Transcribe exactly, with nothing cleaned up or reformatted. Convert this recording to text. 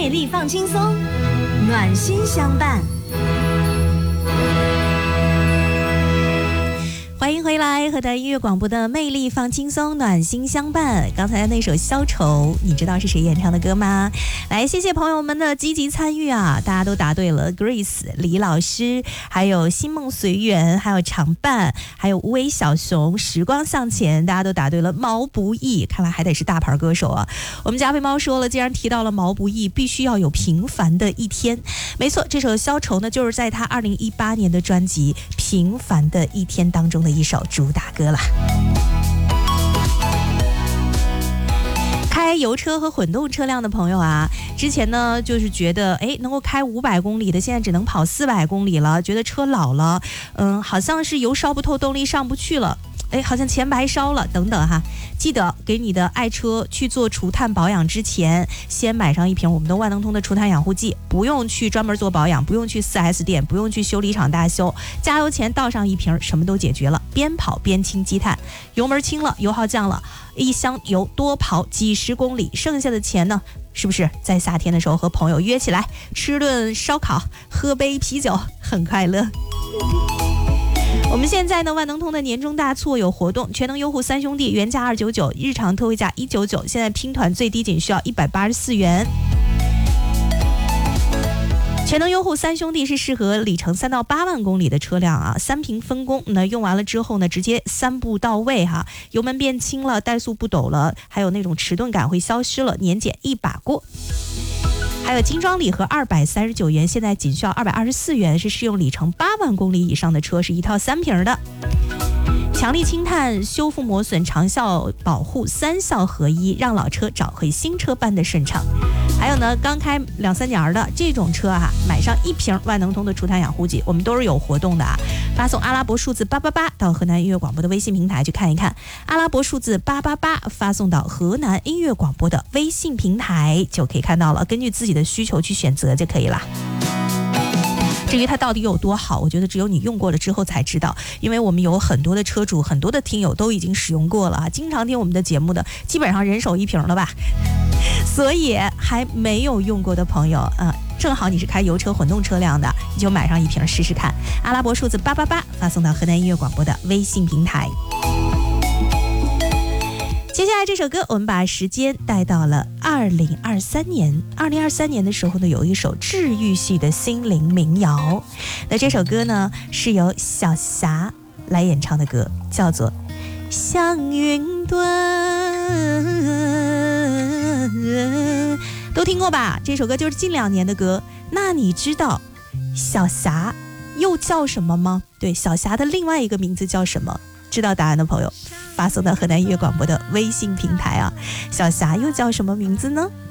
魅力放轻松，暖心相伴。欢迎回来，河南音乐广播的魅力放轻松，暖心相伴。刚才那首消愁，你知道是谁演唱的歌吗？来，谢谢朋友们的积极参与啊！大家都答对了 ，Grace 李老师，还有星梦随缘，还有常伴，还有无尾小熊，时光向前，大家都答对了。毛不易，看来还得是大牌歌手啊！我们加菲猫说了，既然提到了毛不易，必须要有平凡的一天。没错，这首消愁呢，就是在他二零一八年的专辑《平凡的一天》当中的一首主打歌了。开油车和混动车辆的朋友啊，之前呢就是觉得哎能够开五百公里的，现在只能跑四百公里了，觉得车老了，嗯，好像是油烧不透，动力上不去了。哎，好像钱白烧了，等等哈，记得给你的爱车去做除碳保养之前，先买上一瓶我们的万能通的除碳养护剂，不用去专门做保养，不用去 四 S 店，不用去修理厂大修，加油前倒上一瓶，什么都解决了，边跑边清积碳，油门轻了，油耗降了，一箱油多跑几十公里，剩下的钱呢，是不是在夏天的时候和朋友约起来吃顿烧烤，喝杯啤酒，很快乐。我们现在呢，万能通的年终大促有活动，全能优护三兄弟原价二百九十九，日常特惠价一百九十九，现在拼团最低仅需要一百八十四元。全能优护三兄弟是适合里程三到八万公里的车辆啊，三屏分工，那用完了之后呢，直接三步到位哈，油门变轻了，怠速不抖了，还有那种迟钝感会消失了，年检一把过。还有精装礼盒二百三十九元，现在仅需要二百二十四元，是适用里程八万公里以上的车，是一套三瓶的。强力轻碳修复磨损长效保护三效合一，让老车找回新车般的顺畅。还有呢，刚开两三年的这种车啊，买上一瓶万能通的除碳养护剂，我们都是有活动的啊！发送阿拉伯数字八八八到河南音乐广播的微信平台去看一看，阿拉伯数字八八八发送到河南音乐广播的微信平台就可以看到了，根据自己的需求去选择就可以了。至于它到底有多好，我觉得只有你用过了之后才知道，因为我们有很多的车主，很多的听友都已经使用过了啊，经常听我们的节目的，基本上人手一瓶了吧。所以还没有用过的朋友啊，正好你是开油车混动车辆的，你就买上一瓶试试看。阿拉伯数字八八八发送到河南音乐广播的微信平台。接下来这首歌，我们把时间带到了二零二三年。二零二三年的时候呢，有一首治愈系的心灵民谣。那这首歌呢，是由小霞来演唱的歌，叫做《像云端》。都听过吧？这首歌就是近两年的歌。那你知道小霞又叫什么吗？对，小霞的另外一个名字叫什么？知道答案的朋友发送到河南音乐广播的微信平台啊。小霞又叫什么名字呢？